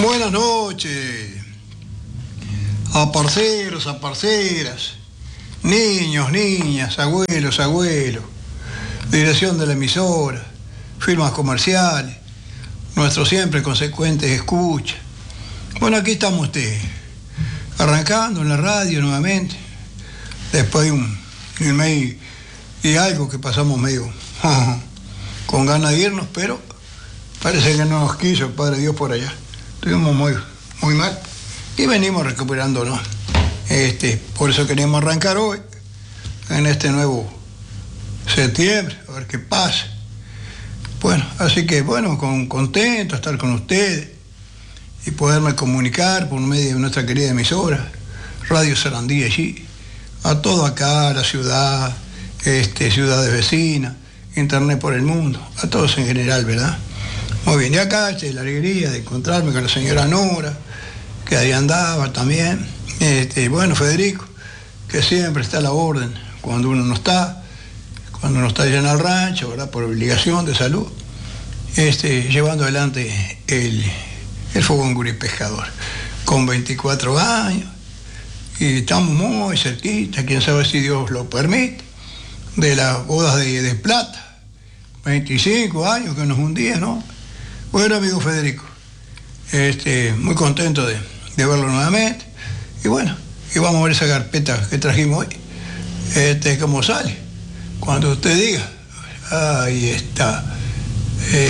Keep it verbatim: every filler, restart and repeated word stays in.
Buenas noches a parceros, a parceras, niños, niñas, abuelos, abuelos, dirección de la emisora, firmas comerciales, nuestros siempre consecuentes escuchas. Bueno, aquí estamos ustedes, arrancando en la radio nuevamente, después de un, un mes y algo que pasamos medio con ganas de irnos, pero parece que no nos quiso el Padre Dios por allá. Estuvimos muy, muy mal y venimos recuperándonos. Este, por eso queremos arrancar hoy, en este nuevo septiembre, a ver qué pasa. Bueno, así que bueno, con, contento de estar con ustedes y poderme comunicar por medio de nuestra querida emisora, Radio Sarandí allí, a todo acá, a la ciudad, este, ciudades vecinas, internet por el mundo, a todos en general, ¿verdad? Muy bien, y acá este, la alegría de encontrarme con la señora Nora, que ahí andaba también, este, bueno, Federico, que siempre está a la orden cuando uno no está, cuando uno está allá en el rancho, ¿verdad? Por obligación de salud, este, llevando adelante el, el fogón Gurí Pescador, con veinticuatro años, y estamos muy cerquita, quién sabe si Dios lo permite, de las bodas de, de plata, veinticinco años, que no es un día, ¿no? Bueno, amigo Federico, este, muy contento de, de verlo nuevamente, y bueno, y vamos a ver esa carpeta que trajimos hoy, este, cómo sale, cuando usted diga, ahí está.